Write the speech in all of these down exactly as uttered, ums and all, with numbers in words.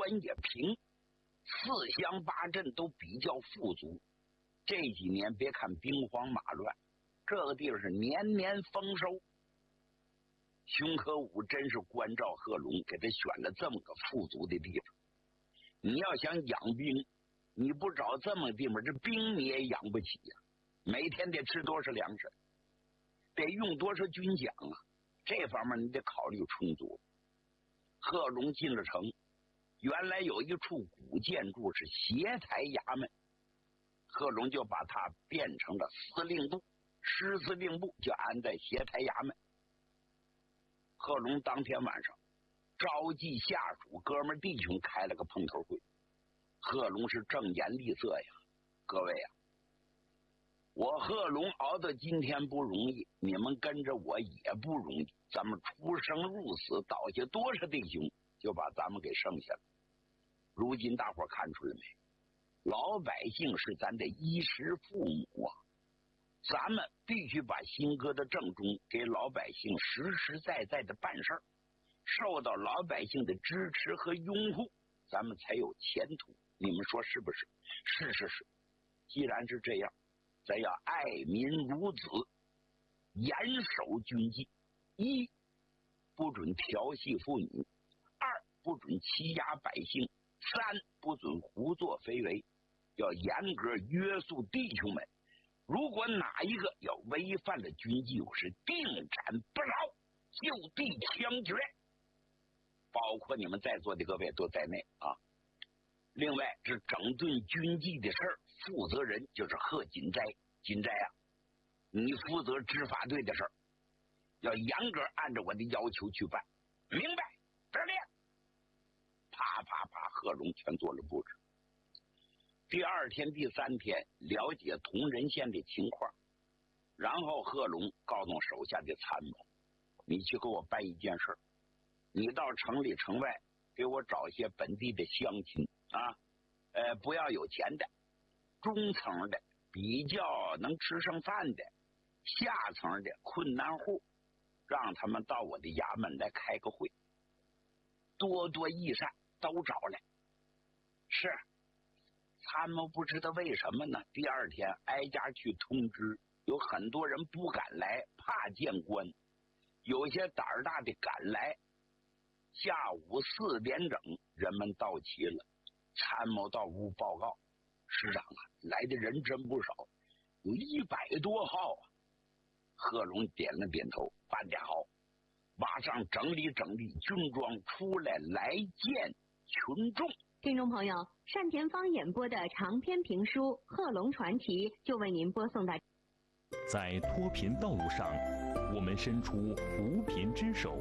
关也平，四乡八镇都比较富足。这几年别看兵荒马乱，这个地方是年年丰收。熊可武真是关照贺龙，给他选了这么个富足的地方。你要想养兵，你不找这么个地方，这兵你也养不起呀、啊。每天得吃多少粮食，得用多少军饷啊？这方面你得考虑充足。贺龙进了城，原来有一处古建筑是协台衙门，贺龙就把它变成了司令部，师司令部就安在协台衙门。贺龙当天晚上召集下属哥们弟兄开了个碰头会。贺龙是正颜厉色呀，各位呀、啊，我贺龙熬到今天不容易，你们跟着我也不容易。咱们出生入死，倒下多少弟兄，就把咱们给剩下了。如今大伙看出来没？老百姓是咱的衣食父母啊，咱们必须把心搁到正中，给老百姓实实在在的办事儿，受到老百姓的支持和拥护，咱们才有前途。你们说是不是？是是是。既然是这样，咱要爱民如子，严守军纪。一，不准调戏妇女；二，不准欺压百姓；三，不准胡作非为。要严格约束弟兄们，如果哪一个要违反了军纪，我是定斩不饶，就地枪决。包括你们在座的各位都在内啊。另外，这整顿军纪的事儿，负责人就是贺锦斋。锦斋啊，你负责执法队的事儿，要严格按照我的要求去办，明白？指令。啪啪啪，贺龙全做了布置。第二天、第三天了解同仁县的情况，然后贺龙告诉手下的参谋：“你去给我办一件事，你到城里城外给我找些本地的乡亲啊，呃，不要有钱的，中层的，比较能吃上饭的，下层的困难户，让他们到我的衙门来开个会，多多益善，都找来。”是。参谋不知道为什么呢？第二天挨家去通知，有很多人不敢来，怕见官；有些胆儿大的敢来。下午四点整，人们到齐了。参谋到屋报告：“师长啊，来的人真不少，有一百多号啊。”贺龙点了点头：“办得好，马上整理整理军装，出来来见群众。” 听众朋友，单田芳演播的长篇评书《贺龙传奇》就为您播送到。 在脱贫道路上，我们伸出扶贫之手；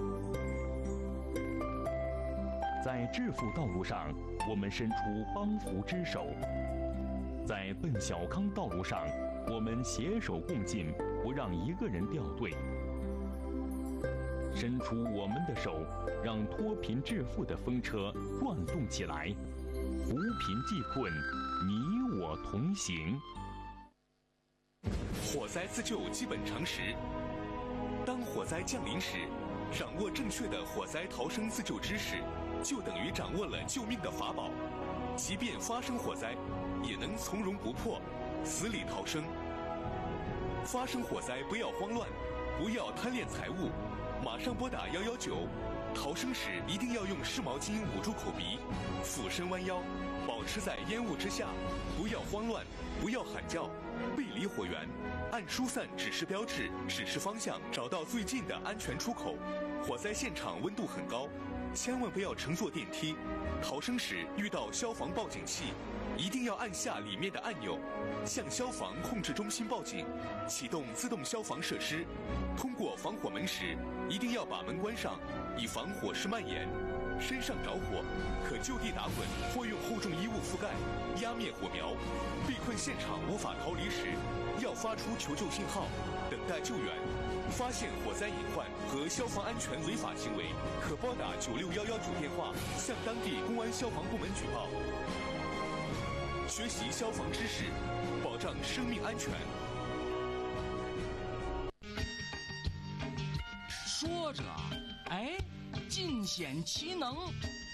在致富道路上，我们伸出帮扶之手；在奔小康道路上，我们携手共进，不让一个人掉队。伸出我们的手，让脱贫致富的风车转动起来，扶贫济困，你我同行。 火灾自救基本常识：当火灾降临时，掌握正确的火灾逃生自救知识，就等于掌握了救命的法宝。即便发生火灾，也能从容不迫，死里逃生。发生火灾不要慌乱，不要贪恋财物。马上拨打一一九，逃生时一定要用湿毛巾捂住口鼻，俯身弯腰，保持在烟雾之下，不要慌乱，不要喊叫，背离火源，按疏散指示标志指示方向，找到最近的安全出口。火灾现场温度很高，千万不要乘坐电梯。逃生时遇到消防报警器，一定要按下里面的按钮，向消防控制中心报警，启动自动消防设施。通过防火门时，一定要把门关上，以防火势蔓延。身上着火，可就地打滚或用厚重衣物覆盖，压灭火苗。被困现场无法逃离时，要发出求救信号，等待救援。发现火灾隐患和消防安全违法行为，可拨打九六一一九电话向当地公安消防部门举报。学习消防知识，保障生命安全。 说着，哎，尽显其能，